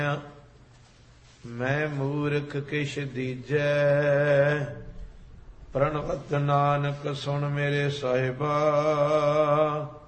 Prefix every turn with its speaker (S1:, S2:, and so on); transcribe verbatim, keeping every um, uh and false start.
S1: ਮੈਂ ਮੂਰਖ ਕਿਛ ਦੀਜੈ। ਪ੍ਰਣਵਤ ਨਾਨਕ ਸੁਣ ਮੇਰੇ ਸਾਹਿਬਾ,